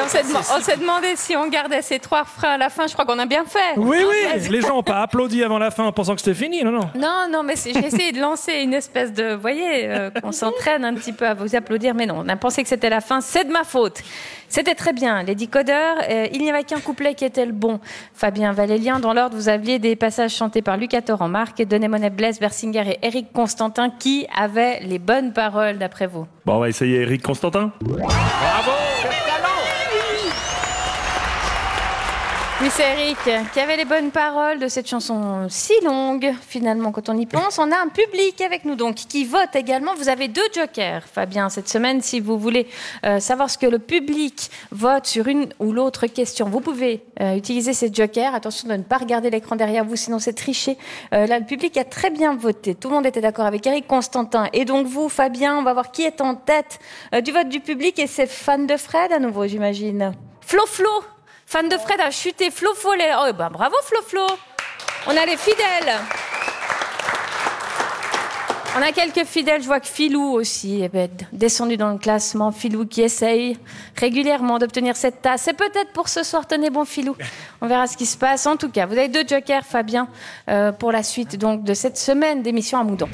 on s'est demandé si on gardait ces 3 refrains à la fin. Je crois qu'on a bien fait. Oui, les gens n'ont pas applaudi avant la fin en pensant que c'était fini, non. Non, mais j'ai essayé de lancer une espèce de... Vous voyez, qu'on s'entraîne un petit peu à vous applaudir, mais non, on a pensé que c'était la fin. C'est de ma faute. C'était très bien, les décodeurs. Il n'y avait qu'un couplet qui était le bon. Fabien Valélien, dans l'ordre, vous aviez des passages chantés par Lucas Torrent, Marc, Denis Monet, Blaise Bersinger et Éric Constantin. Qui avait les bonnes paroles, d'après vous? Bon, on va essayer Éric Constantin. Bravo! Oui, c'est Eric qui avait les bonnes paroles de cette chanson si longue, finalement, quand on y pense. On a un public avec nous, donc, qui vote également. Vous avez 2 jokers, Fabien, cette semaine, si vous voulez savoir ce que le public vote sur une ou l'autre question. Vous pouvez utiliser ces jokers. Attention de ne pas regarder l'écran derrière vous, sinon c'est tricher. Là, le public a très bien voté. Tout le monde était d'accord avec Éric Constantin. Et donc, vous, Fabien, on va voir qui est en tête du vote du public. Et c'est fan de Fred, à nouveau, j'imagine. Flo. Fan de Fred a chuté. Flo. Oh, ben, bravo, Flo. On a les fidèles. On a quelques fidèles. Je vois que Philou aussi est descendu dans le classement. Philou qui essaye régulièrement d'obtenir cette tasse. C'est peut-être pour ce soir. Tenez bon, Philou. On verra ce qui se passe. En tout cas, vous avez 2 jokers, Fabien, pour la suite donc, de cette semaine d'émission à Moudon.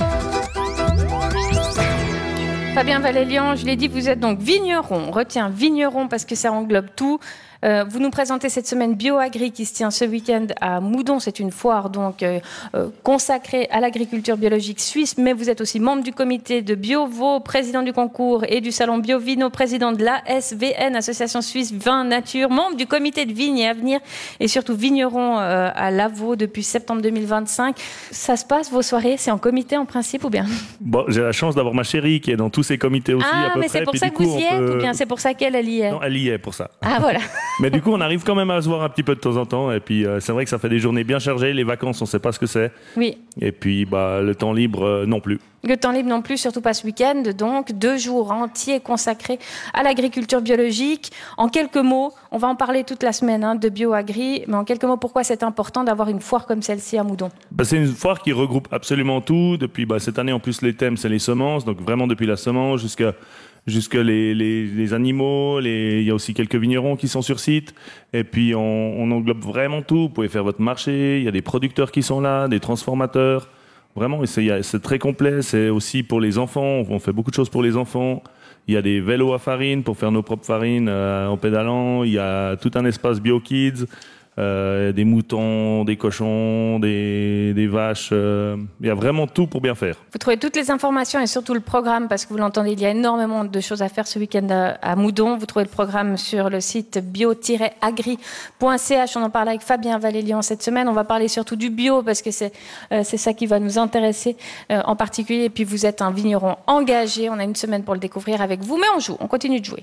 Fabien Valélien, je l'ai dit, vous êtes donc vigneron. On retient vigneron parce que ça englobe tout. Vous nous présentez cette semaine BioAgri qui se tient ce week-end à Moudon. C'est une foire donc consacrée à l'agriculture biologique suisse, mais vous êtes aussi membre du comité de BioVo, président du concours et du salon BioVino, président de l'ASVN, Association Suisse Vin Nature, membre du comité de Vigne et Avenir et surtout vigneron à Lavaux depuis septembre 2025. Ça se passe, vos soirées, c'est en comité en principe ou bien? Bon, j'ai la chance d'avoir ma chérie qui est dans tous ces comités aussi à peu près. Ah, mais c'est pour ça que vous y êtes ou bien c'est pour ça qu'elle y est? Non, elle y est pour ça. Ah, voilà. Mais du coup, on arrive quand même à se voir un petit peu de temps en temps. Et puis, c'est vrai que ça fait des journées bien chargées. Les vacances, on ne sait pas ce que c'est. Oui. Et puis, le temps libre, non plus. Le temps libre non plus, surtout pas ce week-end. Donc, 2 jours entiers consacrés à l'agriculture biologique. En quelques mots, on va en parler toute la semaine de BioAgri. Mais en quelques mots, pourquoi c'est important d'avoir une foire comme celle-ci à Moudon? C'est une foire qui regroupe absolument tout. Depuis cette année, en plus, les thèmes, c'est les semences. Donc, vraiment depuis la semence jusqu'à les animaux, il y a aussi quelques vignerons qui sont sur site. Et puis, on englobe vraiment tout. Vous pouvez faire votre marché. Il y a des producteurs qui sont là, des transformateurs. Vraiment, c'est très complet. C'est aussi pour les enfants. On fait beaucoup de choses pour les enfants. Il y a des vélos à farine pour faire nos propres farines en pédalant. Il y a tout un espace BioKids. Des moutons, des cochons, des vaches. Il y a vraiment tout pour bien faire. Vous trouvez toutes les informations et surtout le programme, parce que vous l'entendez, il y a énormément de choses à faire ce week-end à Moudon. Vous trouvez le programme sur le site bio-agri.ch. On en parle avec Fabien Valélien cette semaine. On va parler surtout du bio, parce que c'est ça qui va nous intéresser en particulier. Et puis vous êtes un vigneron engagé. On a une semaine pour le découvrir avec vous, mais on joue, on continue de jouer.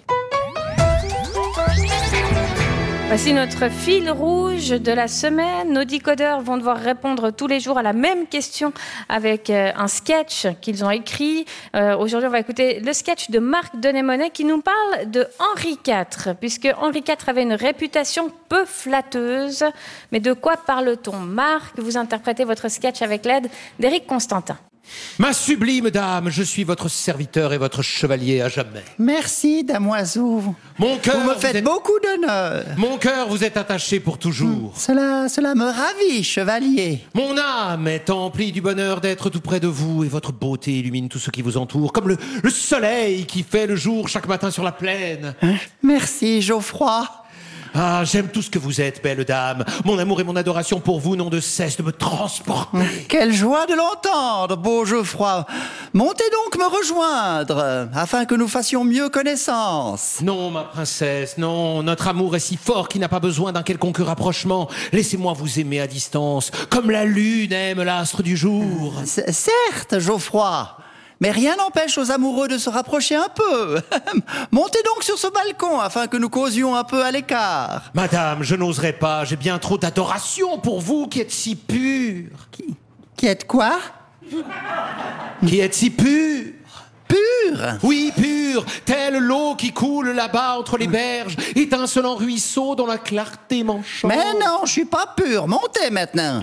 Voici notre fil rouge de la semaine. Nos décodeurs vont devoir répondre tous les jours à la même question avec un sketch qu'ils ont écrit. Aujourd'hui, on va écouter le sketch de Marc Denis-Monet qui nous parle de Henri IV, puisque Henri IV avait une réputation peu flatteuse. Mais de quoi parle-t-on? Marc, vous interprétez votre sketch avec l'aide d'Éric Constantin. Ma sublime dame, je suis votre serviteur et votre chevalier à jamais. Merci, damoiseau. Mon cœur, vous me faites beaucoup d'honneur. Mon cœur vous est attaché pour toujours. Cela me ravit, chevalier. Mon âme est emplie du bonheur d'être tout près de vous et votre beauté illumine tout ce qui vous entoure, comme le soleil qui fait le jour chaque matin sur la plaine. Merci, Geoffroy. Ah, j'aime tout ce que vous êtes, belle dame. Mon amour et mon adoration pour vous n'ont de cesse de me transporter. Quelle joie de l'entendre, beau Geoffroy. Montez donc me rejoindre, afin que nous fassions mieux connaissance. Non, ma princesse, non. Notre amour est si fort qu'il n'a pas besoin d'un quelconque rapprochement. Laissez-moi vous aimer à distance, comme la lune aime l'astre du jour. Certes, Geoffroy. Mais rien n'empêche aux amoureux de se rapprocher un peu. Montez donc sur ce balcon afin que nous causions un peu à l'écart. Madame, je n'oserais pas. J'ai bien trop d'adoration pour vous qui êtes si pure. Qui êtes quoi? Qui êtes si pure. Pur? Oui, pur, telle l'eau qui coule là-bas entre les berges, étincelant ruisseau dont la clarté m'enchante. Mais non, je suis pas pur. Montez maintenant.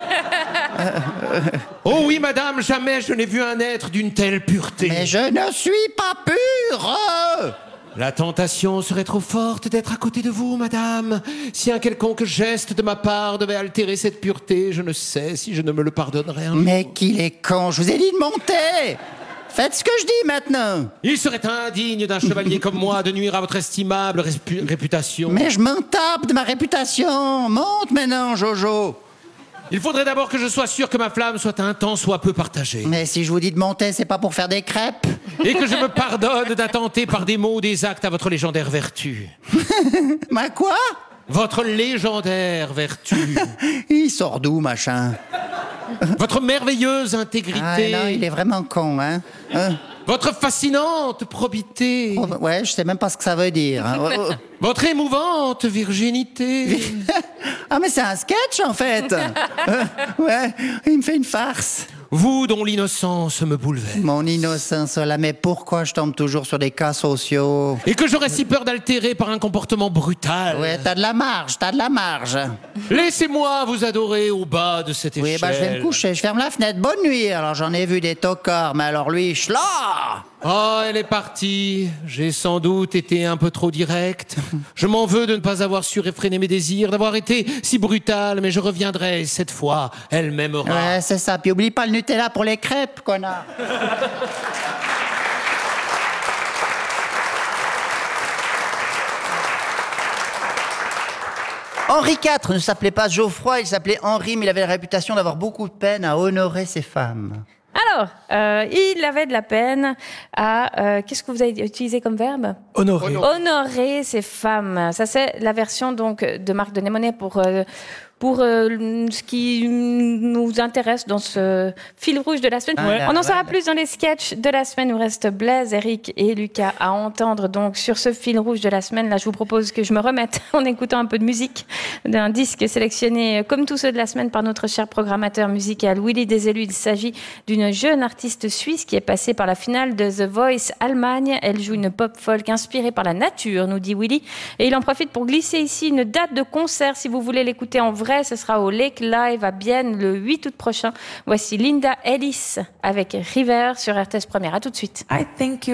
Oh oui, madame, jamais je n'ai vu un être d'une telle pureté. Mais je ne suis pas pur. La tentation serait trop forte d'être à côté de vous, madame. Si un quelconque geste de ma part devait altérer cette pureté, je ne sais si je ne me le pardonnerais un jour. Mais qu'il est con, je vous ai dit de monter. Faites ce que je dis maintenant. Il serait indigne d'un chevalier comme moi de nuire à votre estimable réputation. Mais je m'en tape de ma réputation. Monte maintenant, Jojo. Il faudrait d'abord que je sois sûr que ma flamme soit un tant soit peu partagée. Mais si je vous dis de monter, c'est pas pour faire des crêpes. Et que je me pardonne d'attenter par des mots ou des actes à votre légendaire vertu. Ma quoi? Votre légendaire vertu. Il sort d'où, machin? Votre merveilleuse intégrité. Ah non, il est vraiment con, hein? Votre fascinante probité. Oh, ouais, je sais même pas ce que ça veut dire. Hein. Votre émouvante virginité. Ah, mais c'est un sketch, en fait. Ouais, il me fait une farce. Vous dont l'innocence me bouleverse. Mon innocence, là, mais pourquoi je tombe toujours sur des cas sociaux? Et que j'aurais si peur d'altérer par un comportement brutal. Ouais, t'as de la marge, t'as de la marge. Laissez-moi vous adorer au bas de cette échelle. Oui, bah je vais me coucher, je ferme la fenêtre. Bonne nuit. Alors j'en ai vu des tocards, mais alors lui, là. Oh, elle est partie. J'ai sans doute été un peu trop direct. Je m'en veux de ne pas avoir su réfréner mes désirs, d'avoir été si brutal, mais je reviendrai cette fois. Elle m'aimera. Ouais, c'est ça. Puis oublie pas le Nutella pour les crêpes, connard. Henri IV ne s'appelait pas Geoffroy, il s'appelait Henri, mais il avait la réputation d'avoir beaucoup de peine à honorer ses femmes. Alors, il avait de la peine à... qu'est-ce que vous avez utilisé comme verbe? Honoré. Honorer ses femmes. Ça, c'est la version donc de Marc de Némonet pour ce qui nous intéresse dans ce fil rouge de la semaine. Ouais. On en saura plus dans les sketchs de la semaine. Il nous reste Blaise, Eric et Lucas à entendre. Donc, sur ce fil rouge de la semaine, là, je vous propose que je me remette en écoutant un peu de musique d'un disque sélectionné, comme tous ceux de la semaine, par notre cher programmateur musical Willy Desélus. Il s'agit d'une jeune artiste suisse qui est passée par la finale de The Voice Allemagne. Elle joue une pop folk inspirée par la nature, nous dit Willy. Et il en profite pour glisser ici une date de concert si vous voulez l'écouter en vrai. Ce sera au Lake Live à Bienne le 8 août prochain. Voici Linda Ellis avec River sur RTS Première. À tout de suite.